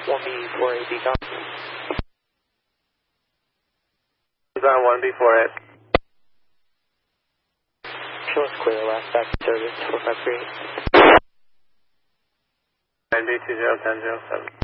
1B48 decom. Design 1B48. Show us clear, last back to service, 453. 9B201007.